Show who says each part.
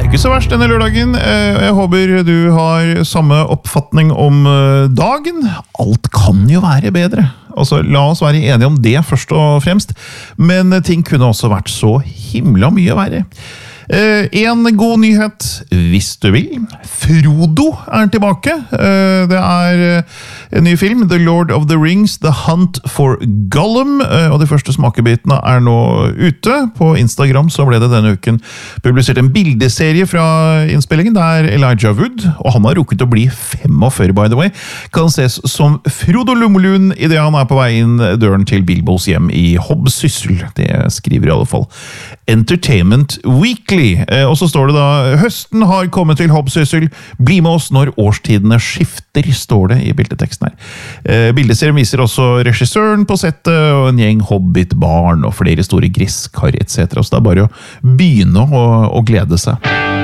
Speaker 1: Ikke så verst denne lørdagen. Jeg håper du har samme oppfatning om dagen. Alt kan jo være bedre. Altså, la oss være enige om det først og fremst. Men ting kunne også vært så himla mye verre. En god nyhet, hvis du vil. Frodo tilbake. Det en ny film, The Lord of the Rings, The Hunt for Gollum. Og de første smakebitene nå ute. På Instagram så ble det denne uken publisert en bildeserie fra innspillingen. Der Elijah Wood, og han har rukket å bli 45 by the way, kan ses som Frodo Lummelun i det han på vei inn døren til Bilbos hjem i Hobbsyssel. Det skriver i alle fall Entertainment Weekly. Og så står det da, høsten har kommet til Hobbsyssel, bli med oss når årstidene skifter, står det i bildeteksten her. Bildeserien viser også regissøren på settet, og en gjeng hobbitbarn, og flere store gresskar, etc. Så det bare å begynne å glede seg.